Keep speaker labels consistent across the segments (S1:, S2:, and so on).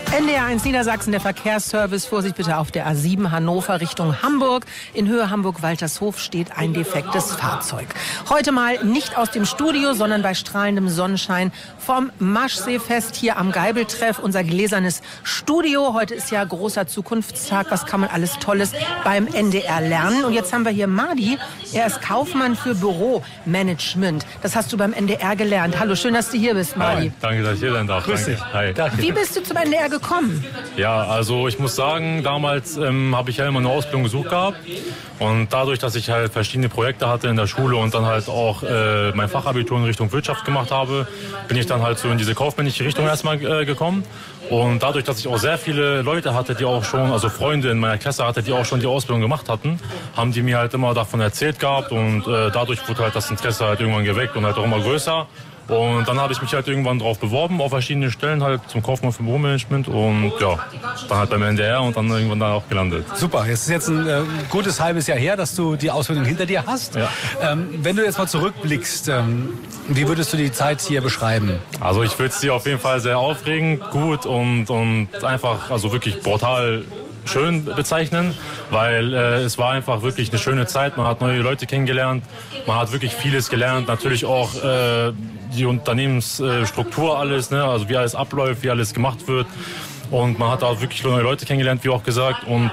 S1: NDR1 Niedersachsen, der Verkehrsservice. Vorsicht bitte auf der A7 Hannover Richtung Hamburg. In Höhe Hamburg-Waltershof steht ein defektes Fahrzeug. Heute mal nicht aus dem Studio, sondern bei strahlendem Sonnenschein vom Maschseefest hier am Geibeltreff. Unser gläsernes Studio. Heute ist ja großer Zukunftstag. Was kann man alles Tolles beim NDR lernen? Und jetzt haben wir hier Madi. Er ist Kaufmann für Büromanagement. Das hast du beim NDR gelernt. Hallo, schön, dass du hier bist, Madi.
S2: Hi, danke, dass ich hier sein darf.
S1: Grüß dich.
S2: Hi.
S1: Wie bist du zum NDR gekommen?
S2: Ja, also ich muss sagen, damals habe ich ja immer eine Ausbildung gesucht gehabt. Und dadurch, dass ich halt verschiedene Projekte hatte in der Schule und dann halt auch mein Fachabitur in Richtung Wirtschaft gemacht habe, bin ich dann halt so in diese kaufmännische Richtung erstmal gekommen. Und dadurch, dass ich auch sehr viele Leute hatte, die auch schon, also Freunde in meiner Klasse hatte, die auch schon die Ausbildung gemacht hatten, haben die mir halt immer davon erzählt gehabt und dadurch wurde halt das Interesse halt irgendwann geweckt und halt auch immer größer. Und dann habe ich mich halt irgendwann drauf beworben, auf verschiedene Stellen halt zum Kaufmann für Büromanagement und ja, dann halt beim NDR und dann irgendwann da auch gelandet.
S3: Super, es ist jetzt ein gutes halbes Jahr her, dass du die Ausbildung hinter dir hast.
S2: Ja.
S3: Wenn du jetzt mal zurückblickst, wie würdest du die Zeit hier beschreiben?
S2: Also ich würde sie auf jeden Fall sehr aufregend, gut und einfach, also wirklich brutal schön bezeichnen, weil es war einfach wirklich eine schöne Zeit. Man hat neue Leute kennengelernt, man hat wirklich vieles gelernt, natürlich auch die Unternehmensstruktur alles, ne? Also wie alles abläuft, wie alles gemacht wird und man hat auch wirklich neue Leute kennengelernt, wie auch gesagt und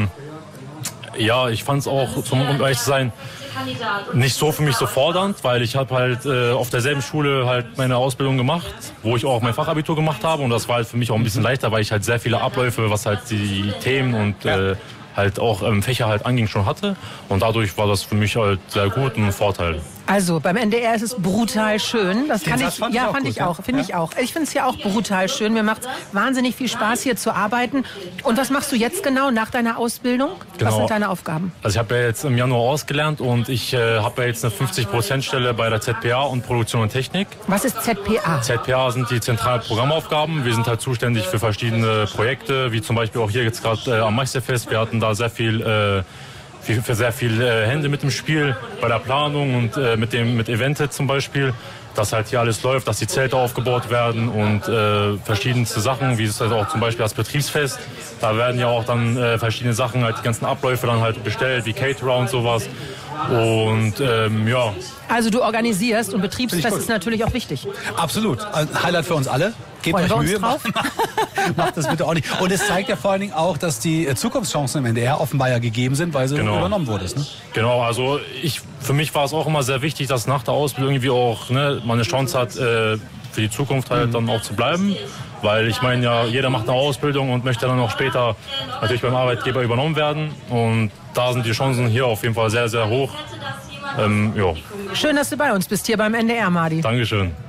S2: ja, ich fand es auch, um ehrlich zu sein, nicht so für mich so fordernd, weil ich habe halt auf derselben Schule halt meine Ausbildung gemacht, wo ich auch mein Fachabitur gemacht habe und das war halt für mich auch ein bisschen leichter, weil ich halt sehr viele Abläufe, was halt die Themen und halt auch Fächer halt anging, schon hatte und dadurch war das für mich halt sehr gut und ein Vorteil.
S1: Also beim NDR ist es brutal schön. Das kann ich, ja, fand ich auch. Finde ich auch. Ich finde es ja auch brutal schön. Mir macht es wahnsinnig viel Spaß, hier zu arbeiten. Und was machst du jetzt genau nach deiner Ausbildung?
S2: Genau.
S1: Was sind deine Aufgaben?
S2: Also ich habe ja jetzt im Januar ausgelernt und ich habe ja jetzt eine 50% Stelle bei der ZPA und Produktion und Technik.
S1: Was ist ZPA?
S2: ZPA sind die zentralen Programmaufgaben. Wir sind halt zuständig für verschiedene Projekte, wie zum Beispiel auch hier jetzt gerade am Maschseefest. Wir hatten da sehr viel Hände mit dem Spiel bei der Planung und mit Eventet zum Beispiel, dass halt hier alles läuft, dass die Zelte aufgebaut werden und verschiedenste Sachen, wie es halt auch zum Beispiel das Betriebsfest. Da werden ja auch dann verschiedene Sachen, halt die ganzen Abläufe dann halt bestellt, wie Caterer und sowas. Und ja.
S1: Also du organisierst und Betriebsfest ist natürlich auch wichtig.
S3: Absolut. Ein Highlight für uns alle. Gebt euch Mühe. Macht das bitte auch nicht. Und es zeigt ja vor allen Dingen auch, dass die Zukunftschancen im NDR offenbar ja gegeben sind, weil sie übernommen wurdest. Ne?
S2: Genau, also für mich war es auch immer sehr wichtig, dass nach der Ausbildung irgendwie auch man eine Chance hat, für die Zukunft halt dann auch zu bleiben. Weil ich meine ja, jeder macht eine Ausbildung und möchte dann auch später natürlich beim Arbeitgeber übernommen werden. Und da sind die Chancen hier auf jeden Fall sehr, sehr hoch. Ja.
S1: Schön, dass du bei uns bist, hier beim NDR, Madi.
S2: Dankeschön.